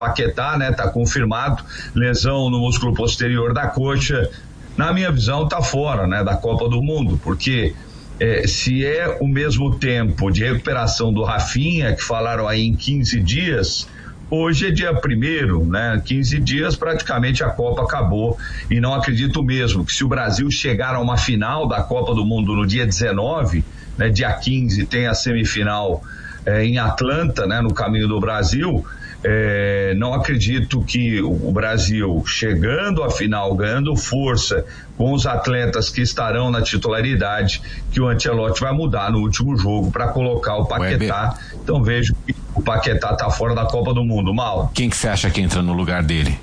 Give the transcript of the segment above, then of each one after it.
Paquetá, né? Tá confirmado, lesão no músculo posterior da coxa. Na minha visão, tá fora, né? Da Copa do Mundo, porque se é o mesmo tempo de recuperação do Rafinha, que falaram aí em 15 dias, hoje é dia 1º, né? 15 dias praticamente a Copa acabou, e não acredito mesmo que se o Brasil chegar a uma final da Copa do Mundo no dia 19, né? Dia 15 tem a semifinal em Atlanta, né? No caminho do Brasil. Não acredito que o Brasil, chegando à final, ganhando força com os atletas que estarão na titularidade, que o Ancelotti vai mudar no último jogo para colocar o Paquetá. Então vejo que o Paquetá tá fora da Copa do Mundo. Mal. Quem que você acha que entra no lugar dele?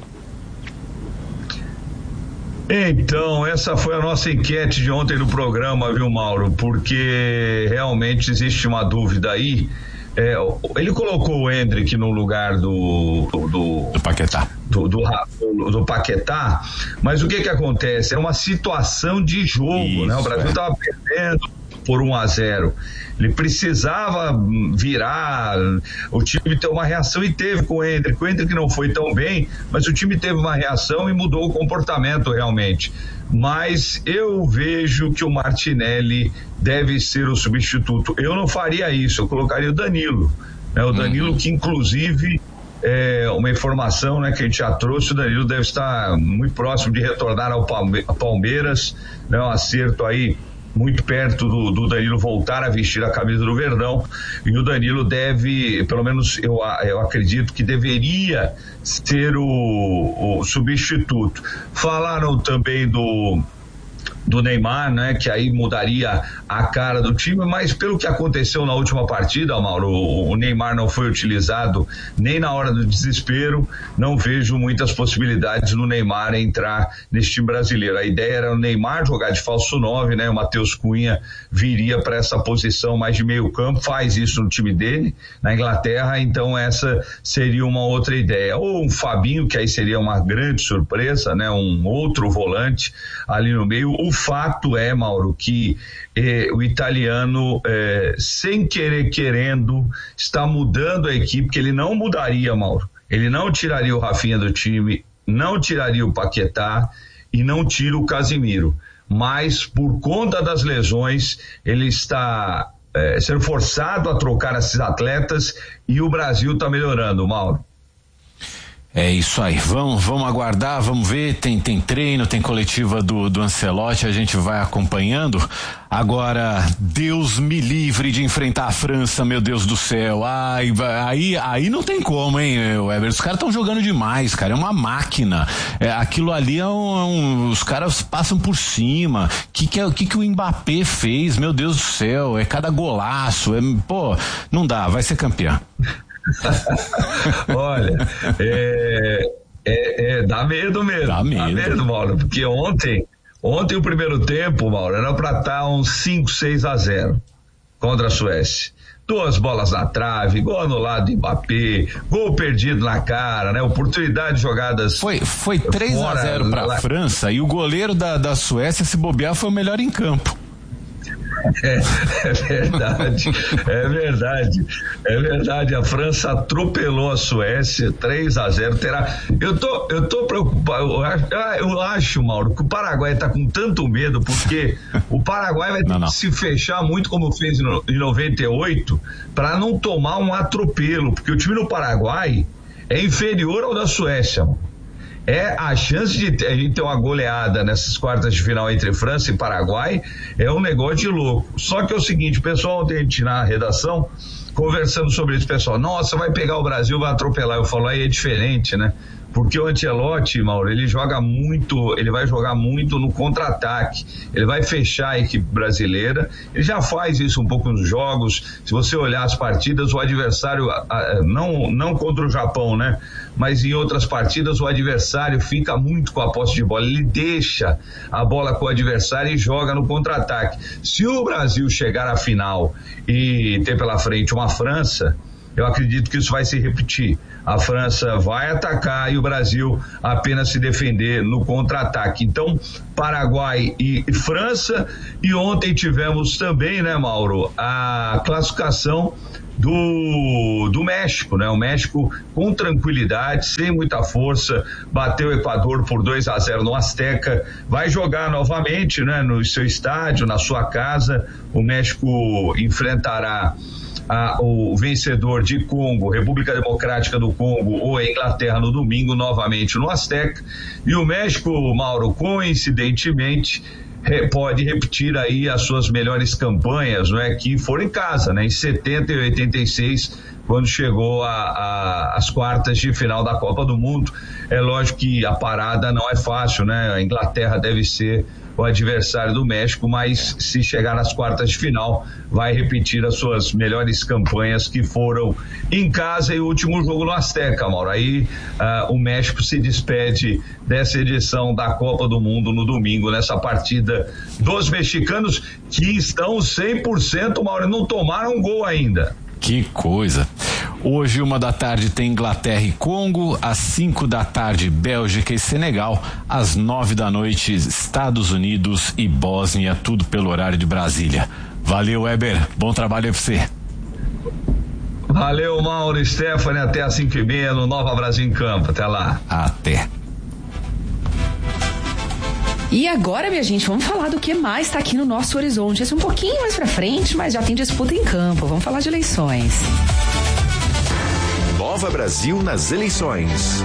Então, essa foi a nossa enquete de ontem no programa, viu, Mauro? Porque realmente existe uma dúvida aí. Ele colocou o Endrick no lugar do Paquetá. Do Paquetá, mas o que acontece? É uma situação de jogo, isso, né? O Brasil estava perdendo por 1-0. Ele precisava virar, o time ter uma reação, e teve com o Endrick. O Endrick não foi tão bem, mas o time teve uma reação e mudou o comportamento realmente. Mas eu vejo que o Martinelli deve ser o substituto. Eu não faria isso, eu colocaria o Danilo, né? O Danilo, que inclusive uma informação, né, que a gente já trouxe, o Danilo deve estar muito próximo de retornar ao Palmeiras, né? Um acerto aí muito perto do Danilo voltar a vestir a camisa do Verdão, e o Danilo deve, pelo menos eu acredito que deveria ser o substituto. Falaram também do Neymar, né, que aí mudaria a cara do time, mas pelo que aconteceu na última partida, Mauro, o Neymar não foi utilizado nem na hora do desespero. Não vejo muitas possibilidades no Neymar entrar nesse time brasileiro. A ideia era o Neymar jogar de falso 9, né, o Matheus Cunha viria para essa posição mais de meio campo, faz isso no time dele, na Inglaterra, então essa seria uma outra ideia. Ou um Fabinho, que aí seria uma grande surpresa, né, um outro volante ali no meio. O fato é, Mauro, que o italiano, sem querer querendo, está mudando a equipe, que ele não mudaria, Mauro. Ele não tiraria o Rafinha do time, não tiraria o Paquetá e não tira o Casimiro. Mas, por conta das lesões, ele está sendo forçado a trocar esses atletas, e o Brasil está melhorando, Mauro. É isso aí, vamos aguardar, vamos ver, tem treino, tem coletiva do Ancelotti, a gente vai acompanhando. Agora, Deus me livre de enfrentar a França, meu Deus do céu. Aí não tem como, hein, Weber? Os caras estão jogando demais, cara, é uma máquina. Aquilo ali os caras passam por cima. Que o Mbappé fez, meu Deus do céu, é cada golaço, não dá, vai ser campeão. Olha, dá medo mesmo. Dá medo, Mauro, porque ontem o primeiro tempo, Mauro, era pra estar uns 5-6-0 contra a Suécia. 2 bolas na trave, gol anulado do Mbappé, gol perdido na cara, né? Oportunidade de jogadas. Foi 3-0 pra França, e o goleiro da Suécia, se bobear, foi o melhor em campo. É verdade, a França atropelou a Suécia 3-0. Eu tô preocupado, eu acho, Mauro, que o Paraguai tá com tanto medo, porque o Paraguai vai ter que se fechar muito, como fez em 98, para não tomar um atropelo, porque o time do Paraguai é inferior ao da Suécia, mano. A chance de a gente ter uma goleada nessas quartas de final entre França e Paraguai é um negócio de louco. Só que é o seguinte, o pessoal ontem a gente na redação, conversando sobre isso, pessoal, nossa, vai pegar o Brasil, vai atropelar. Eu falo, aí é diferente, né? Porque o Ancelotti, Mauro, ele vai jogar muito no contra-ataque, ele vai fechar a equipe brasileira, ele já faz isso um pouco nos jogos. Se você olhar as partidas, o adversário, não contra o Japão, né? Mas em outras partidas o adversário fica muito com a posse de bola, ele deixa a bola com o adversário e joga no contra-ataque. Se o Brasil chegar à final e ter pela frente uma França, eu acredito que isso vai se repetir. A França vai atacar e o Brasil apenas se defender no contra-ataque. Então, Paraguai e França, e ontem tivemos também, né, Mauro, a classificação do México, né? O México com tranquilidade, sem muita força, bateu o Equador por 2-0 no Azteca, vai jogar novamente, né, no seu estádio, na sua casa. O México enfrentará o vencedor de Congo, República Democrática do Congo ou a Inglaterra no domingo, novamente no Azteca. E o México, Mauro, coincidentemente, pode repetir aí as suas melhores campanhas, não é, que foram em casa, né, em 70 e 86, quando chegou às quartas de final da Copa do Mundo. É lógico que a parada não é fácil, né? A Inglaterra deve ser o adversário do México, mas se chegar nas quartas de final, vai repetir as suas melhores campanhas, que foram em casa, e o último jogo no Azteca, Mauro. Aí o México se despede dessa edição da Copa do Mundo no domingo, nessa partida dos mexicanos, que estão 100%, Mauro, não tomaram um gol ainda. Que coisa. Hoje, 13h, tem Inglaterra e Congo, às 5h, Bélgica e Senegal, às 9h, Estados Unidos e Bósnia, tudo pelo horário de Brasília. Valeu, Weber, bom trabalho aí pra você. Valeu, Mauro e Stephanie, até às 5h30 no Nova Brasil em Campo, até lá. Até. E agora, minha gente, vamos falar do que mais está aqui no nosso horizonte. Esse é um pouquinho mais pra frente, mas já tem disputa em campo. Vamos falar de eleições. Nova Brasil nas eleições.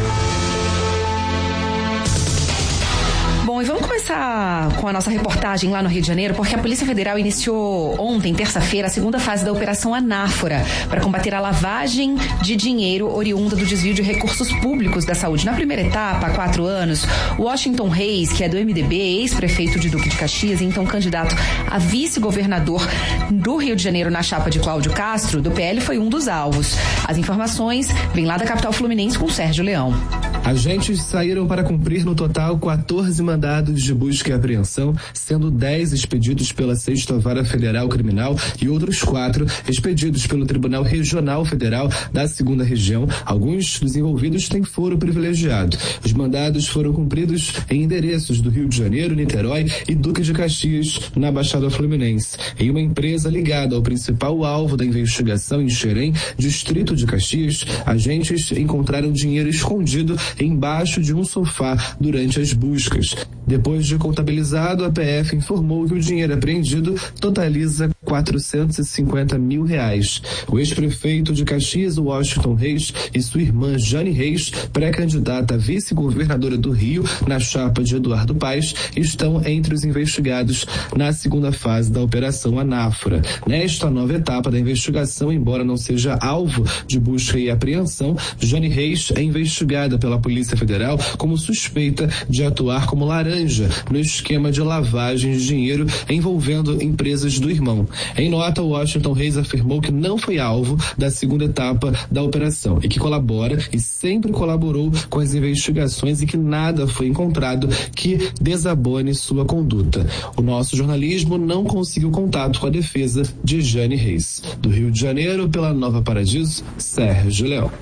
Bom, e vamos começar com a nossa reportagem lá no Rio de Janeiro, porque a Polícia Federal iniciou ontem, terça-feira, a segunda fase da Operação Anáfora, para combater a lavagem de dinheiro oriunda do desvio de recursos públicos da saúde. Na primeira etapa, há 4 anos, Washington Reis, que é do MDB, ex-prefeito de Duque de Caxias e então candidato a vice-governador do Rio de Janeiro na chapa de Cláudio Castro, do PL, foi um dos alvos. As informações vêm lá da capital fluminense com Sérgio Leão. Agentes saíram para cumprir no total 14 mandados de busca e apreensão, sendo 10 expedidos pela 6ª Vara Federal Criminal e outros 4 expedidos pelo Tribunal Regional Federal da 2ª Região. Alguns dos envolvidos têm foro privilegiado. Os mandados foram cumpridos em endereços do Rio de Janeiro, Niterói e Duque de Caxias, na Baixada Fluminense. Em uma empresa ligada ao principal alvo da investigação em Xerém, distrito de Caxias, agentes encontraram dinheiro escondido embaixo de um sofá durante as buscas. Depois de contabilizado, a PF informou que o dinheiro apreendido totaliza R$450 mil. O ex-prefeito de Caxias, Washington Reis, e sua irmã Jane Reis, pré-candidata a vice-governadora do Rio na chapa de Eduardo Paes, estão entre os investigados na segunda fase da Operação Anáfora. Nesta nova etapa da investigação, embora não seja alvo de busca e apreensão, Jane Reis é investigada pela Polícia Federal como suspeita de atuar como laranja no esquema de lavagem de dinheiro envolvendo empresas do irmão. Em nota, Washington Reis afirmou que não foi alvo da segunda etapa da operação e que colabora e sempre colaborou com as investigações e que nada foi encontrado que desabone sua conduta. O nosso jornalismo não conseguiu contato com a defesa de Jane Reis. Do Rio de Janeiro, pela Nova Paradiso, Sérgio Leão.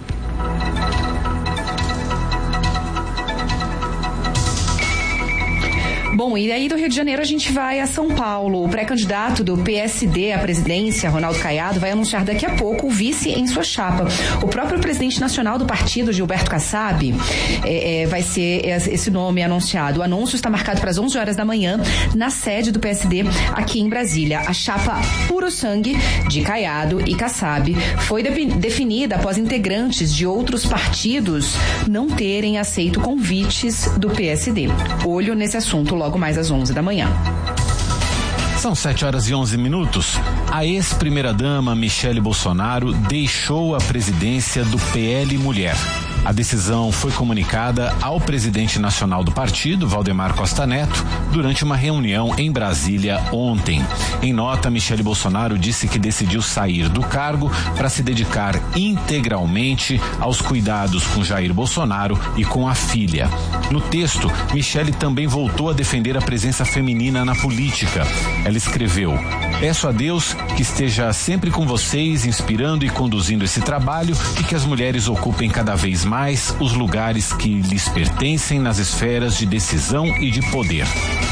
Bom, e aí do Rio de Janeiro a gente vai a São Paulo. O pré-candidato do PSD à presidência, Ronaldo Caiado, vai anunciar daqui a pouco o vice em sua chapa. O próprio presidente nacional do partido, Gilberto Kassab, vai ser esse nome anunciado. O anúncio está marcado para as 11 horas da manhã na sede do PSD aqui em Brasília. A chapa Puro Sangue de Caiado e Kassab foi definida após integrantes de outros partidos não terem aceito convites do PSD. Olho nesse assunto logo mais às 11 da manhã. São 7h11. A ex-primeira-dama Michele Bolsonaro deixou a presidência do PL Mulher. A decisão foi comunicada ao presidente nacional do partido, Valdemar Costa Neto, durante uma reunião em Brasília ontem. Em nota, Michele Bolsonaro disse que decidiu sair do cargo para se dedicar integralmente aos cuidados com Jair Bolsonaro e com a filha. No texto, Michele também voltou a defender a presença feminina na política. Ela escreveu: "Peço a Deus que esteja sempre com vocês, inspirando e conduzindo esse trabalho, e que as mulheres ocupem cada vez mais os lugares que lhes pertencem nas esferas de decisão e de poder."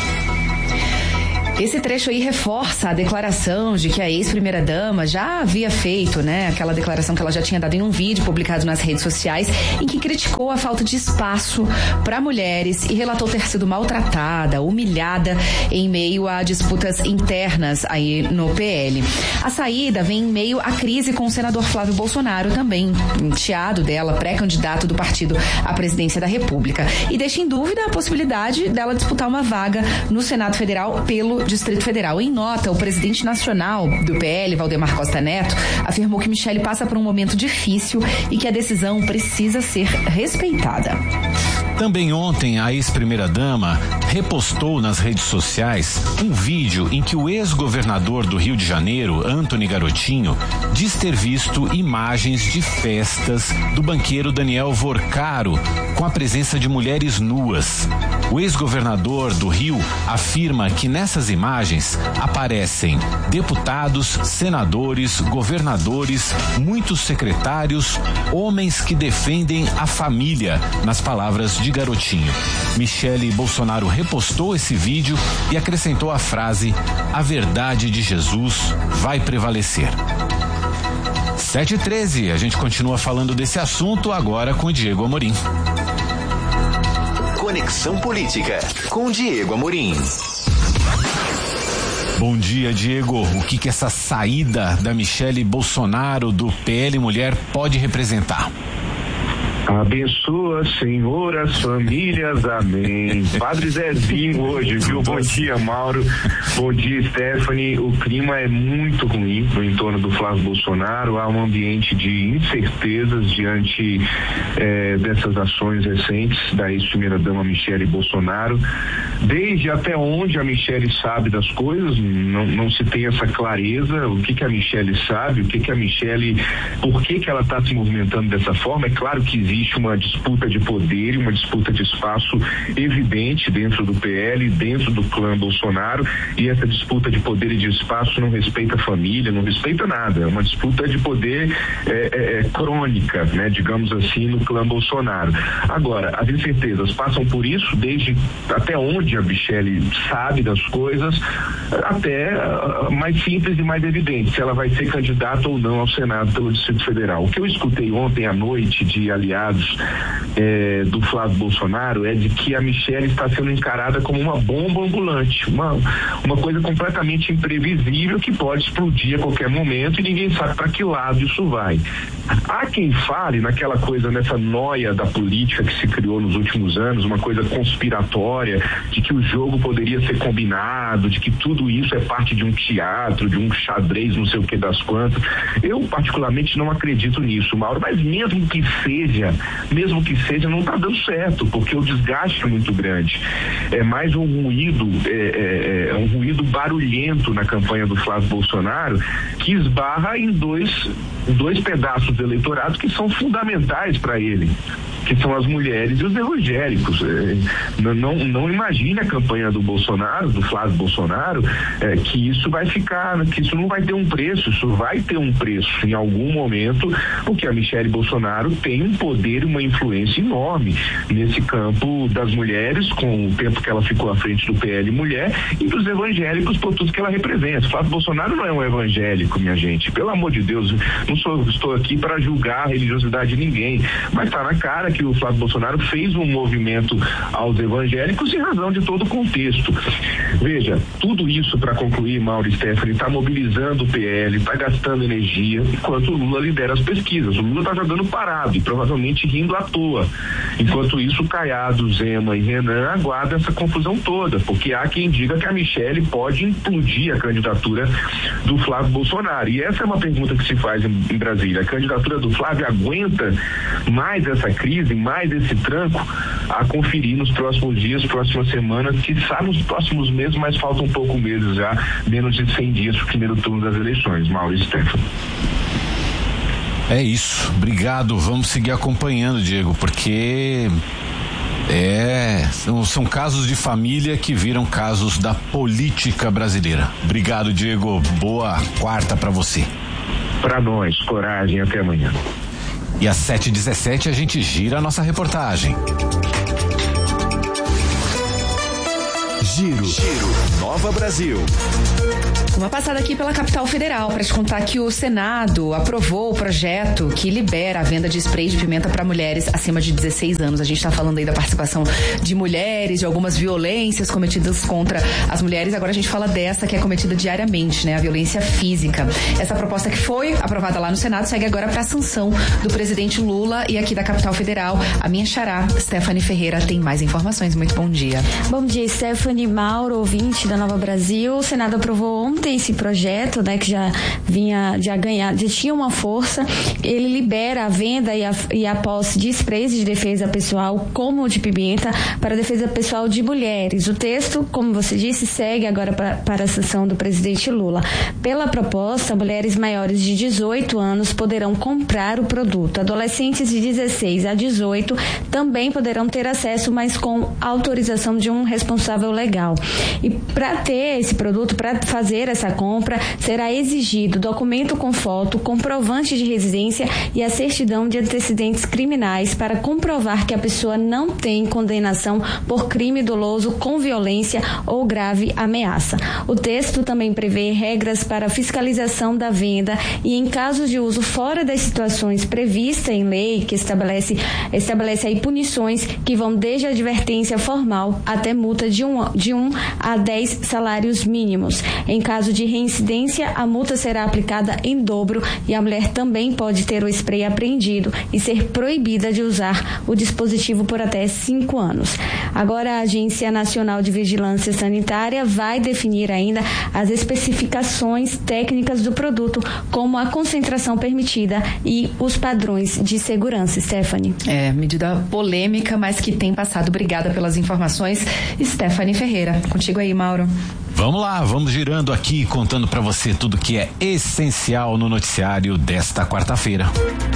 Esse trecho aí reforça a declaração de que a ex-primeira-dama já havia feito, né? Aquela declaração que ela já tinha dado em um vídeo publicado nas redes sociais, em que criticou a falta de espaço para mulheres e relatou ter sido maltratada, humilhada em meio a disputas internas aí no PL. A saída vem em meio à crise com o senador Flávio Bolsonaro, também enteado dela, pré-candidato do partido à presidência da República, e deixa em dúvida a possibilidade dela disputar uma vaga no Senado Federal pelo Distrito Federal. Em nota, o presidente nacional do PL, Valdemar Costa Neto, afirmou que Michele passa por um momento difícil e que a decisão precisa ser respeitada. Também ontem, a ex-primeira-dama repostou nas redes sociais um vídeo em que o ex-governador do Rio de Janeiro, Antony Garotinho, diz ter visto imagens de festas do banqueiro Daniel Vorcaro com a presença de mulheres nuas. O ex-governador do Rio afirma que nessas imagens aparecem deputados, senadores, governadores, muitos secretários, homens que defendem a família, nas palavras de Garotinho. Michele Bolsonaro repostou esse vídeo e acrescentou a frase: "A verdade de Jesus vai prevalecer." 7h13, a gente continua falando desse assunto agora com o Diego Amorim. Conexão Política, com Diego Amorim. Bom dia, Diego. O que essa saída da Michele Bolsonaro do PL Mulher pode representar? Abençoa, Senhor, as famílias, amém. Padre Zezinho hoje, viu? Bom dia, Mauro. Bom dia, Stephanie. O clima é muito ruim no entorno do Flávio Bolsonaro. Há um ambiente de incertezas diante dessas ações recentes da ex-primeira-dama Michele Bolsonaro. Desde até onde a Michele sabe das coisas, não se tem essa clareza. O que a Michele sabe, por que ela está se movimentando dessa forma. É claro que existe uma disputa de poder e uma disputa de espaço evidente dentro do PL, dentro do clã Bolsonaro, e essa disputa de poder e de espaço não respeita a família, não respeita nada. É uma disputa de poder crônica, né, digamos assim, no clã Bolsonaro. Agora, as incertezas passam por isso, desde até onde a Michele sabe das coisas, até mais simples e mais evidente, se ela vai ser candidata ou não ao Senado pelo Distrito Federal. O que eu escutei ontem à noite de aliados do Flávio Bolsonaro é de que a Michele está sendo encarada como uma bomba ambulante, uma coisa completamente imprevisível que pode explodir a qualquer momento e ninguém sabe para que lado isso vai. Há quem fale naquela coisa, nessa noia da política que se criou nos últimos anos, uma coisa conspiratória, de que o jogo poderia ser combinado, de que tudo isso é parte de um teatro, de um xadrez, não sei o que das quantas. Eu particularmente não acredito nisso, Mauro, mas mesmo que seja, não está dando certo, porque o desgaste é muito grande. É mais um ruído, um ruído barulhento na campanha do Flávio Bolsonaro, que esbarra em dois pedaços do eleitorado que são fundamentais para ele, que são as mulheres e os evangélicos. Não imagine a campanha do Bolsonaro, do Flávio Bolsonaro, que isso vai ficar, que isso não vai ter um preço. Isso vai ter um preço em algum momento, porque a Michele Bolsonaro tem um poder, uma influência enorme nesse campo das mulheres, com o tempo que ela ficou à frente do PL Mulher, e dos evangélicos por tudo que ela representa. O Flávio Bolsonaro não é um evangélico, minha gente, pelo amor de Deus. Estou aqui para julgar a religiosidade de ninguém, mas está na cara que o Flávio Bolsonaro fez um movimento aos evangélicos em razão de todo o contexto. Veja, tudo isso, para concluir, Mauro e Stephanie, está mobilizando o PL, está gastando energia, enquanto o Lula lidera as pesquisas. O Lula está jogando parado e provavelmente rindo à toa. Enquanto isso, Caiado, Zema e Renan aguardam essa confusão toda, porque há quem diga que a Michelle pode implodir a candidatura do Flávio Bolsonaro. E essa é uma pergunta que se faz em Brasília. A candidatura do Flávio aguenta mais essa crise, mais esse tranco? A conferir nos próximos dias, próximas semanas, que sabe nos próximos meses, mas faltam um pouco meses já, menos de 100 dias para o primeiro turno das eleições. Mauro e Stefano. É isso, obrigado, vamos seguir acompanhando, Diego, porque são casos de família que viram casos da política brasileira. Obrigado, Diego, boa quarta para você. Para nós, coragem, até amanhã. E às 7h17 a gente gira a nossa reportagem. Giro Nova Brasil. Uma passada aqui pela capital federal para te contar que o Senado aprovou o projeto que libera a venda de spray de pimenta para mulheres acima de 16 anos. A gente está falando aí da participação de mulheres, de algumas violências cometidas contra as mulheres. Agora a gente fala dessa que é cometida diariamente, né? A violência física. Essa proposta que foi aprovada lá no Senado segue agora para a sanção do presidente Lula e aqui da capital federal. A minha xará, Stephanie Ferreira, tem mais informações. Muito bom dia. Bom dia, Stephanie, Mauro, ouvinte da Nova Brasil. O Senado aprovou ontem esse projeto, né, que já tinha uma força. Ele libera a venda e a posse de sprays de defesa pessoal, como o de pimenta, para a defesa pessoal de mulheres. O texto, como você disse, segue agora para a sanção do presidente Lula. Pela proposta, mulheres maiores de 18 anos poderão comprar o produto. Adolescentes de 16 a 18 também poderão ter acesso, mas com autorização de um responsável legal. E para ter esse produto, para fazer essa compra, será exigido documento com foto, comprovante de residência e a certidão de antecedentes criminais para comprovar que a pessoa não tem condenação por crime doloso com violência ou grave ameaça. O texto também prevê regras para fiscalização da venda e, em casos de uso fora das situações previstas em lei, que estabelece aí punições que vão desde a advertência formal até multa de 1 a 10 salários mínimos. Em caso de reincidência, a multa será aplicada em dobro e a mulher também pode ter o spray apreendido e ser proibida de usar o dispositivo por até 5 anos. Agora, a Agência Nacional de Vigilância Sanitária vai definir ainda as especificações técnicas do produto, como a concentração permitida e os padrões de segurança. Stephanie. Medida polêmica, mas que tem passado. Obrigada pelas informações, Stephanie Ferreira. Contigo aí, Mauro. Vamos lá, vamos girando aqui, contando para você tudo que é essencial no noticiário desta quarta-feira.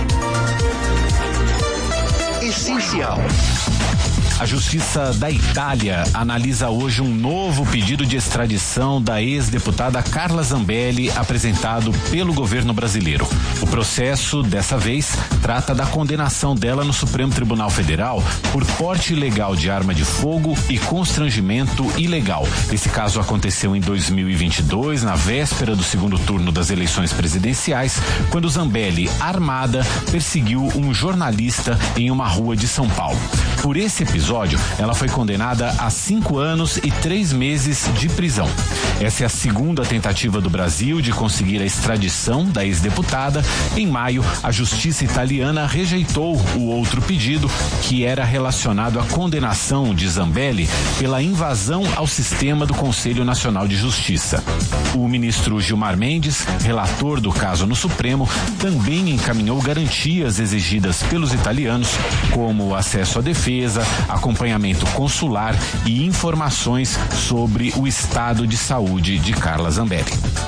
Essencial. A Justiça da Itália analisa hoje um novo pedido de extradição da ex-deputada Carla Zambelli, apresentado pelo governo brasileiro. O processo, dessa vez, trata da condenação dela no Supremo Tribunal Federal por porte ilegal de arma de fogo e constrangimento ilegal. Esse caso aconteceu em 2022, na véspera do segundo turno das eleições presidenciais, quando Zambelli, armada, perseguiu um jornalista em uma rua de São Paulo. Por esse episódio, ela foi condenada a 5 anos e 3 meses de prisão. Essa é a segunda tentativa do Brasil de conseguir a extradição da ex-deputada. Em maio, a justiça italiana rejeitou o outro pedido, que era relacionado à condenação de Zambelli pela invasão ao sistema do Conselho Nacional de Justiça. O ministro Gilmar Mendes, relator do caso no Supremo, também encaminhou garantias exigidas pelos italianos, como acesso à defesa, acompanhamento consular e informações sobre o estado de saúde de Carla Zambelli.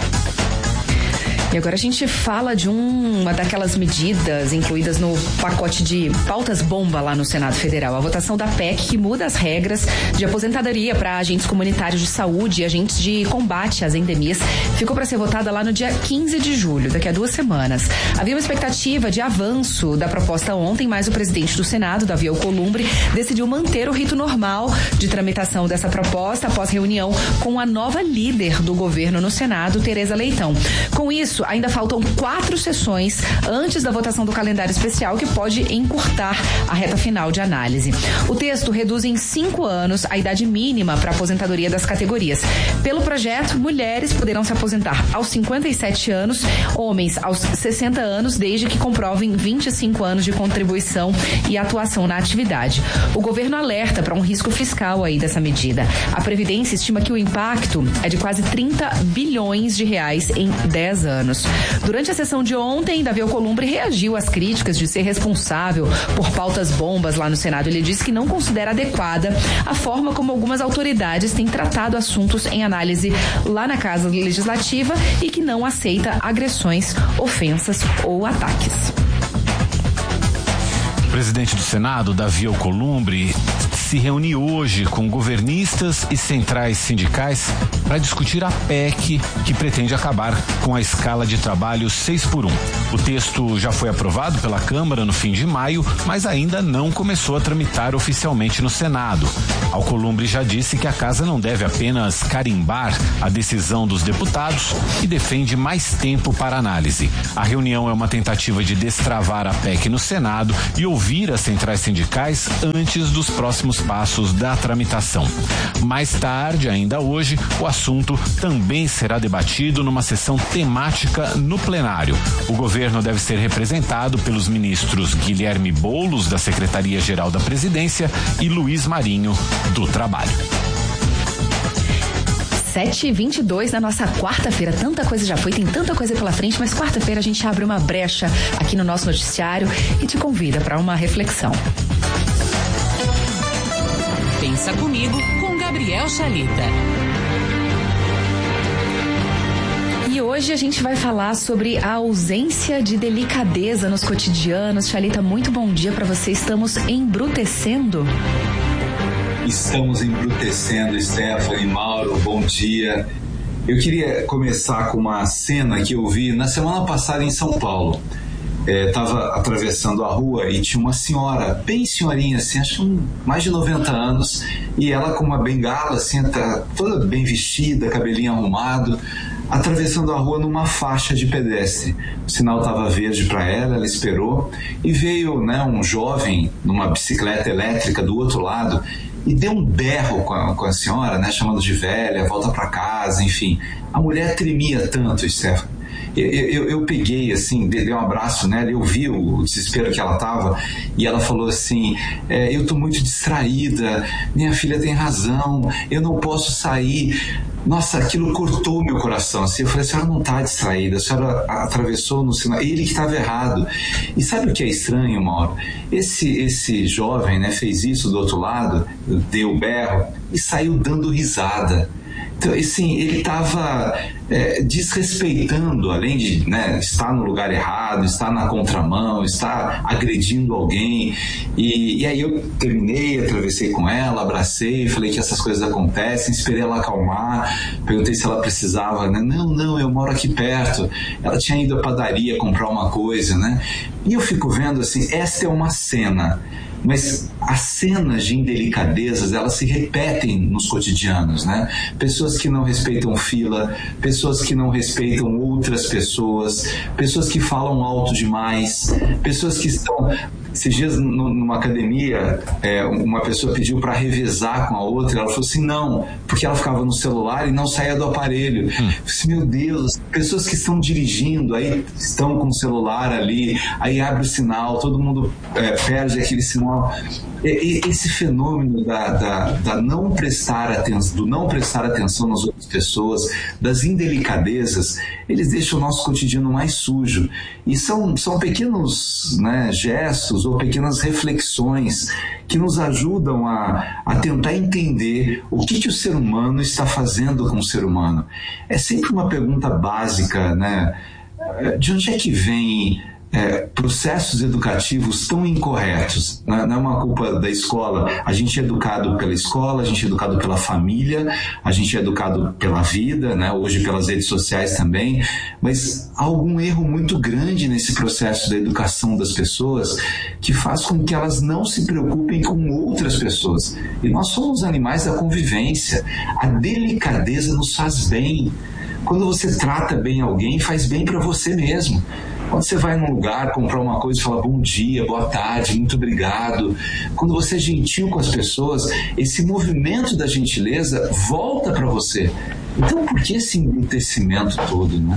E agora a gente fala de uma daquelas medidas incluídas no pacote de pautas bomba lá no Senado Federal. A votação da PEC que muda as regras de aposentadoria para agentes comunitários de saúde e agentes de combate às endemias ficou para ser votada lá no dia 15 de julho, daqui a 2 semanas. Havia uma expectativa de avanço da proposta ontem, mas o presidente do Senado, Davi Alcolumbre, decidiu manter o rito normal de tramitação dessa proposta após reunião com a nova líder do governo no Senado, Tereza Leitão. Com isso, isso, ainda faltam 4 sessões antes da votação do calendário especial, que pode encurtar a reta final de análise. O texto reduz em 5 anos a idade mínima para aposentadoria das categorias. Pelo projeto, mulheres poderão se aposentar aos 57 anos, homens aos 60 anos, desde que comprovem 25 anos de contribuição e atuação na atividade. O governo alerta para um risco fiscal aí dessa medida. A Previdência estima que o impacto é de quase 30 bilhões de reais em 10 anos. Durante a sessão de ontem, Davi Alcolumbre reagiu às críticas de ser responsável por pautas bombas lá no Senado. Ele disse que não considera adequada a forma como algumas autoridades têm tratado assuntos em análise lá na Casa Legislativa e que não aceita agressões, ofensas ou ataques. O presidente do Senado, Davi Alcolumbre, se reuniu hoje com governistas e centrais sindicais para discutir a PEC que pretende acabar com a escala de trabalho 6x1. O texto já foi aprovado pela Câmara no fim de maio, mas ainda não começou a tramitar oficialmente no Senado. Alcolumbre já disse que a casa não deve apenas carimbar a decisão dos deputados e defende mais tempo para análise. A reunião é uma tentativa de destravar a PEC no Senado e ouvir as centrais sindicais antes dos próximos passos da tramitação. Mais tarde, ainda hoje, o assunto também será debatido numa sessão temática no plenário. O governo deve ser representado pelos ministros Guilherme Boulos, da Secretaria-Geral da Presidência, e Luiz Marinho, do Trabalho. 7h22 na nossa quarta-feira. Tanta coisa já foi, tem tanta coisa pela frente, mas quarta-feira a gente abre uma brecha aqui no nosso noticiário e te convida para uma reflexão. Pensa Comigo, com Gabriel Chalita. E hoje a gente vai falar sobre a ausência de delicadeza nos cotidianos. Chalita, muito bom dia para você. Estamos embrutecendo? Estamos embrutecendo, Stephanie, Mauro, bom dia. Eu queria começar com uma cena que eu vi na semana passada em São Paulo. Estava atravessando a rua e tinha uma senhora, bem senhorinha, assim, acho que mais de 90 anos, e ela com uma bengala, assim, toda bem vestida, cabelinho arrumado, atravessando a rua numa faixa de pedestre. O sinal estava verde para ela esperou, e veio, né, um jovem numa bicicleta elétrica do outro lado e deu um berro com a senhora, né, chamando de velha, volta para casa, enfim. A mulher tremia tanto, Stefano. Eu peguei, assim, dei um abraço nela, eu vi o desespero que ela estava, e ela falou assim, eu estou muito distraída, minha filha tem razão, eu não posso sair. Nossa, aquilo cortou meu coração, assim. Eu falei, a senhora não está distraída, a senhora atravessou no sinal, ele que estava errado. E sabe o que é estranho, Mauro? Esse jovem, né, fez isso do outro lado, deu berro e saiu dando risada. Então, assim, ele estava desrespeitando, além de, né, estar no lugar errado, estar na contramão, estar agredindo alguém. E aí eu terminei, atravessei com ela, abracei, falei que essas coisas acontecem, esperei ela acalmar, perguntei se ela precisava, né? Não, eu moro aqui perto. Ela tinha ido à padaria comprar uma coisa, né? E eu fico vendo assim, esta é uma cena. Mas as cenas de indelicadezas, elas se repetem nos cotidianos, né? Pessoas que não respeitam fila, pessoas que não respeitam outras pessoas, pessoas que falam alto demais, pessoas que estão... Esses dias, numa academia, uma pessoa pediu para revezar com a outra, ela falou assim, não, porque ela ficava no celular e não saía do aparelho. Eu falei assim, meu Deus, pessoas que estão dirigindo, aí estão com o celular ali, aí abre o sinal, todo mundo perde aquele sinal. Esse fenômeno da não prestar atenção, do não prestar atenção nas outras pessoas, das indelicadezas, eles deixam o nosso cotidiano mais sujo. E são pequenos, né, gestos ou pequenas reflexões que nos ajudam a tentar entender o que o ser humano está fazendo com o ser humano. É sempre uma pergunta básica, né? De onde é que vem processos educativos tão incorretos? Não é uma culpa da escola. A gente é educado pela escola, a gente é educado pela família, a gente é educado pela vida, né? Hoje pelas redes sociais também, mas há algum erro muito grande nesse processo da educação das pessoas que faz com que elas não se preocupem com outras pessoas. E nós somos animais da convivência. A delicadeza nos faz bem. Quando você trata bem alguém, faz bem para você mesmo. Quando você vai num lugar comprar uma coisa e fala bom dia, boa tarde, muito obrigado. Quando você é gentil com as pessoas, esse movimento da gentileza volta para você. Então, por que esse embrutecimento todo, né?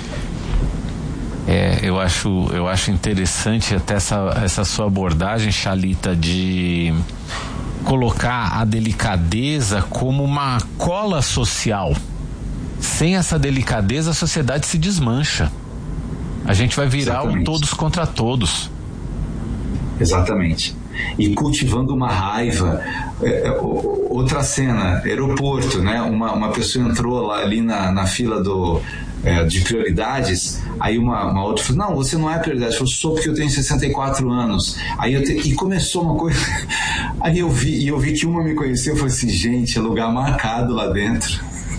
Eu acho interessante até essa sua abordagem, Chalita, de colocar a delicadeza como uma cola social. Sem essa delicadeza, a sociedade se desmancha. A gente vai virar um todos contra todos. Exatamente. E cultivando uma raiva. Outra cena, aeroporto, né? Uma pessoa entrou lá, ali na fila de prioridades, aí uma outra falou, não, você não é prioridade. Eu falei, sou porque eu tenho 64 anos. Aí e começou uma coisa. Aí eu vi que uma me conheceu, eu falei assim, gente, é lugar marcado lá dentro.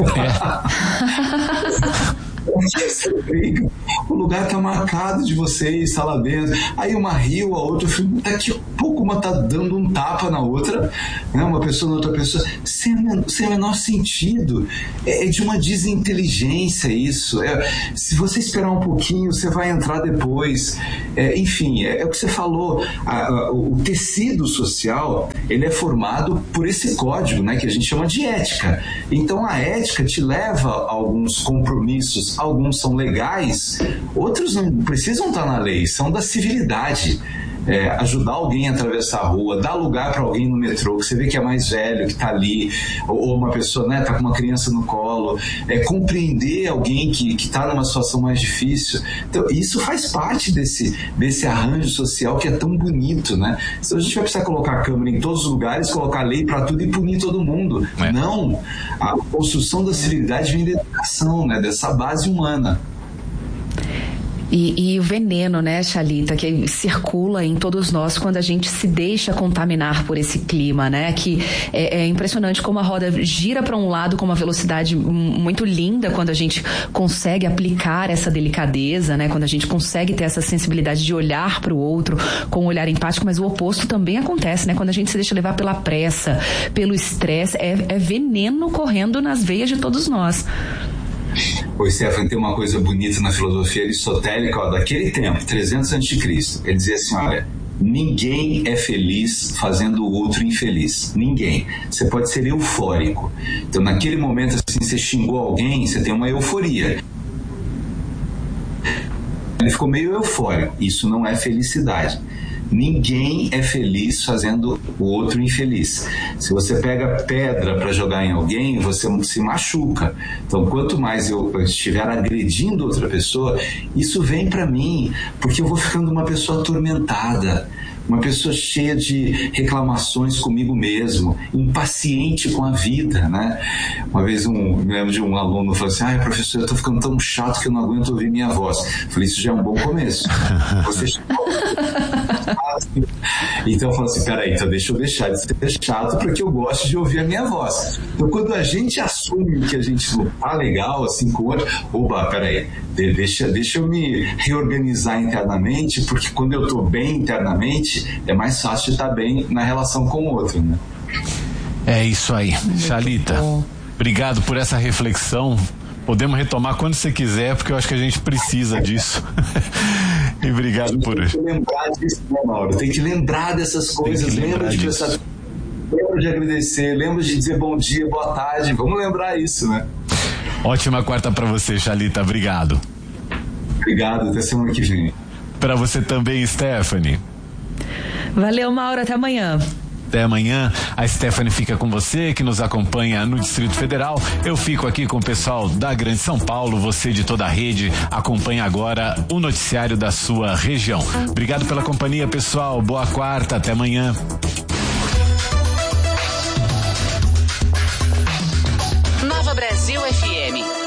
O lugar tá marcado de vocês, está lá dentro. Aí uma riu, a outra, daqui a pouco uma tá dando um tapa na outra, né? Uma pessoa na outra pessoa, sem o menor sentido. É de uma desinteligência isso. Se você esperar um pouquinho, você vai entrar depois. Enfim, é o que você falou. O tecido social, ele é formado por esse código, né, que a gente chama de ética. Então a ética te leva a alguns compromissos. Alguns são legais, outros não precisam estar na lei, são da civilidade. Ajudar alguém a atravessar a rua, dar lugar para alguém no metrô, que você vê que é mais velho, que está ali, ou uma pessoa, né, tá com uma criança no colo, compreender alguém que está numa situação mais difícil. Então, isso faz parte desse arranjo social que é tão bonito, né? Então, a gente vai precisar colocar a câmera em todos os lugares, colocar lei para tudo e punir todo mundo. Não, a construção da civilidade vem da educação, né, dessa base humana. E o veneno, né, Chalita, que circula em todos nós quando a gente se deixa contaminar por esse clima, né? Que é impressionante como a roda gira para um lado com uma velocidade muito linda quando a gente consegue aplicar essa delicadeza, né? Quando a gente consegue ter essa sensibilidade de olhar para o outro com um olhar empático, mas o oposto também acontece, né? Quando a gente se deixa levar pela pressa, pelo estresse, é veneno correndo nas veias de todos nós. Pois, Stephanie, tem uma coisa bonita na filosofia aristotélica, daquele tempo, 300 a.C. Ele dizia assim, olha, ninguém é feliz fazendo o outro infeliz. Ninguém. Você pode ser eufórico. Então, naquele momento, assim, você xingou alguém, você tem uma euforia. Ele ficou meio eufórico. Isso não é felicidade. Ninguém é feliz fazendo o outro infeliz. Se você pega pedra para jogar em alguém, você se machuca. Então, quanto mais eu estiver agredindo outra pessoa, isso vem para mim, porque eu vou ficando uma pessoa atormentada, uma pessoa cheia de reclamações comigo mesmo, impaciente com a vida, né? Uma vez me lembro de um aluno falou assim, professor, eu tô ficando tão chato que eu não aguento ouvir minha voz. Eu falei, isso já é um bom começo. Você então eu falo assim, peraí, então deixa eu deixar de ser chato porque eu gosto de ouvir a minha voz. Então quando a gente assume que a gente não tá legal assim com o outro, peraí, deixa eu me reorganizar internamente, porque quando eu tô bem internamente, é mais fácil de estar bem na relação com o outro, né? É isso aí. Chalita, obrigado por essa reflexão. Podemos retomar quando você quiser, porque eu acho que a gente precisa disso. E obrigado por isso. Tem que lembrar disso, né, Mauro? Tem que lembrar dessas coisas. Lembra de pensar, lembra de agradecer, lembra de dizer bom dia, boa tarde. Vamos lembrar isso, né? Ótima quarta pra você, Chalita. Obrigado. Obrigado, até semana que vem. Pra você também, Stephanie. Valeu, Mauro, até amanhã. Até amanhã. A Stephanie fica com você, que nos acompanha no Distrito Federal. Eu fico aqui com o pessoal da Grande São Paulo. Você de toda a rede acompanha agora o noticiário da sua região. Obrigado pela companhia, pessoal. Boa quarta, até amanhã. Nova Brasil FM.